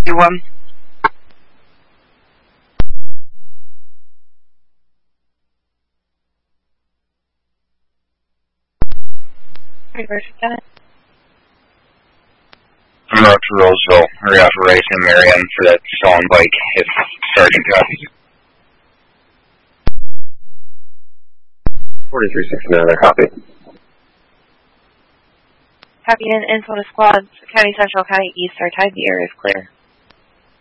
One. I'm up to Roseville. Hurry out for Rice and Marion for that stolen bike if Sergeant copies. 4369, copy. Copy in info to squads. County Central, County East are tied. The area is clear.